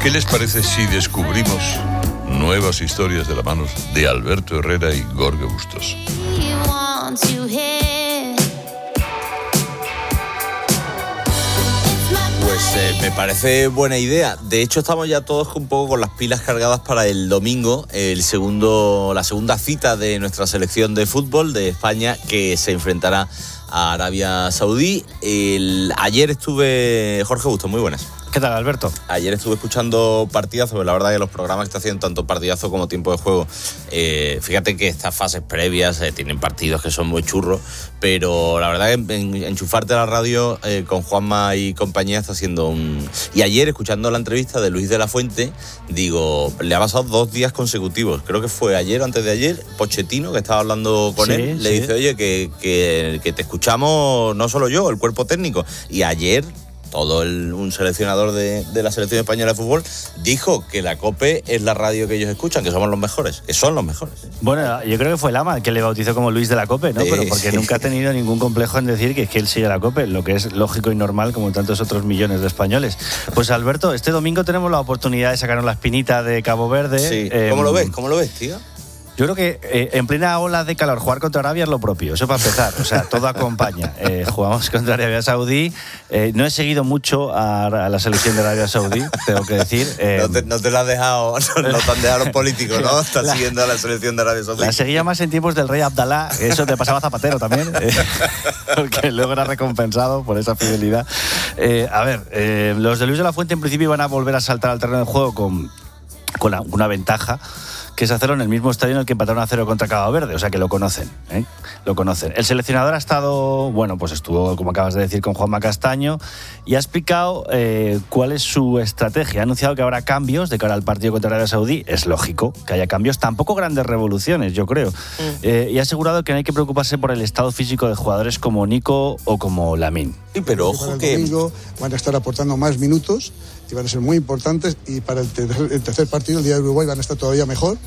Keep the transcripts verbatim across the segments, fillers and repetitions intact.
¿Qué les parece si descubrimos nuevas historias de la mano de Alberto Herrera y Jorge Bustos? Pues eh, me parece buena idea. De hecho, estamos ya todos un poco con las pilas cargadas para el domingo, el segundo, la segunda cita de nuestra selección de fútbol de España, que se enfrentará a Arabia Saudí. El, ayer estuve... Jorge Bustos, muy buenas. ¿Qué tal, Alberto? Ayer estuve escuchando Partidazo, la verdad que los programas que está haciendo tanto Partidazo como Tiempo de Juego, eh, fíjate que estas fases previas eh, tienen partidos que son muy churros, pero la verdad que en, en, enchufarte a la radio eh, con Juanma y compañía está siendo un... Y ayer, escuchando la entrevista de Luis de la Fuente, digo, le ha pasado dos días consecutivos, creo que fue ayer o antes de ayer, Pochettino, que estaba hablando con sí, él, le sí. dice, oye, que, que, que te escuchamos no solo yo, el cuerpo técnico, y ayer... todo el, un seleccionador de, de la selección española de fútbol dijo que la COPE es la radio que ellos escuchan, que somos los mejores, que son los mejores. Bueno, yo creo que fue Lama el que le bautizó como Luis de la COPE, ¿no? Sí, pero porque sí. nunca ha tenido ningún complejo en decir que es que él sigue la COPE, lo que es lógico y normal como tantos otros millones de españoles. Pues Alberto, este domingo tenemos la oportunidad de sacarnos la espinita de Cabo Verde. Sí. Eh, ¿Cómo lo ves? ¿Cómo lo ves, tío? Yo creo que eh, en plena ola de calor jugar contra Arabia es lo propio, eso para empezar, o sea, todo acompaña. Eh, jugamos contra Arabia Saudí, eh, no he seguido mucho a, a la selección de Arabia Saudí, tengo que decir. Eh, no, te, no te la has dejado, no, no te han dejado los políticos, ¿no? Estás la, siguiendo a la selección de Arabia Saudí. La seguía más en tiempos del rey Abdalá, eso te pasaba Zapatero también, eh, porque luego era recompensado por esa fidelidad. Eh, a ver, eh, los de Luis de la Fuente en principio iban a volver a saltar al terreno de juego con, con la, una ventaja, que es hacerlo en el mismo estadio en el que empataron a cero contra Cabo Verde, o sea que lo conocen, ¿eh? Lo conocen. El seleccionador ha estado, bueno, pues estuvo, como acabas de decir, con Juanma Castaño y ha explicado eh, cuál es su estrategia. Ha anunciado que habrá cambios de cara al partido contra Arabia Saudí. Es lógico que haya cambios, tampoco grandes revoluciones, yo creo. Mm. Eh, y ha asegurado que no hay que preocuparse por el estado físico de jugadores como Nico o como Lamine. Sí, pero ojo que... El domingo van a estar aportando más minutos y van a ser muy importantes, y para el tercer, el tercer partido, el día de Uruguay, van a estar todavía mejor,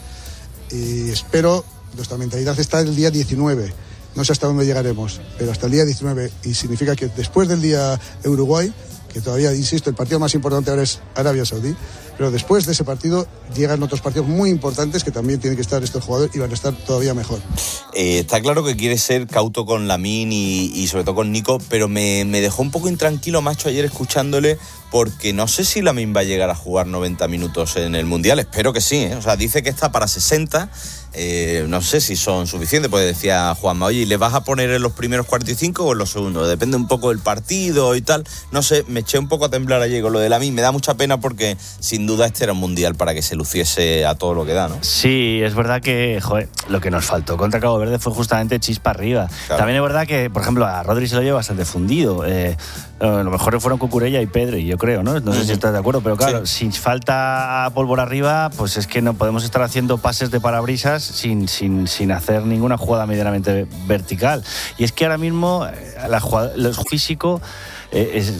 y espero, nuestra mentalidad está el día diecinueve, no sé hasta dónde llegaremos, pero hasta el día diecinueve, y significa que después del día de Uruguay, que todavía, insisto, el partido más importante ahora es Arabia Saudí, pero después de ese partido llegan otros partidos muy importantes que también tienen que estar estos jugadores y van a estar todavía mejor. Eh, está claro que quiere ser cauto con Lamine y, y sobre todo con Nico, pero me, me dejó un poco intranquilo, macho, ayer escuchándole, porque no sé si Lamine va a llegar a jugar noventa minutos en el Mundial, espero que sí, ¿eh? O sea, dice que está para sesenta, eh, no sé si son suficientes, pues decía Juanma, oye, ¿le vas a poner en los primeros cuarenta y cinco o en los segundos? Depende un poco del partido y tal, no sé, me eché un poco a temblar ayer con lo de Lamine, me da mucha pena porque sin duda este era un Mundial para que se luciese a todo lo que da, ¿no? Sí, es verdad que, joder, lo que nos faltó contra Cabo Verde fue justamente chispa arriba. Claro. También es verdad que, por ejemplo, a Rodri se lo lleva bastante fundido, eh, a lo mejor fueron Cucurella y Pedri, yo creo, ¿no? No sé uh-huh. si estás de acuerdo, pero claro, sí. si falta pólvora arriba, pues es que no podemos estar haciendo pases de parabrisas sin, sin, sin hacer ninguna jugada medianamente vertical. Y es que ahora mismo la jugada, lo físico... Eh, es,